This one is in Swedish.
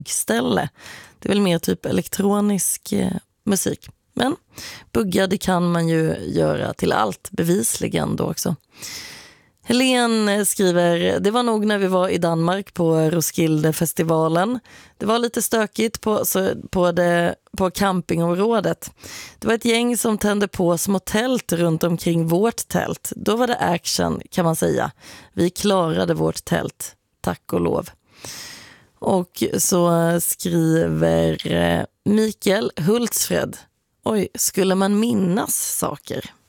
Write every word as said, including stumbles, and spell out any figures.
buggställe. Det är väl mer typ elektronisk eh, musik. Men bugga, det kan man ju göra till allt, bevisligen då också. Helene skriver, det var nog när vi var i Danmark på Roskilde-festivalen. Det var lite stökigt på, så, på, det, på campingområdet. Det var ett gäng som tände på små tält runt omkring vårt tält. Då var det action, kan man säga. Vi klarade vårt tält, tack och lov. Och så skriver Mikael Hultsfred, oj, skulle man minnas saker?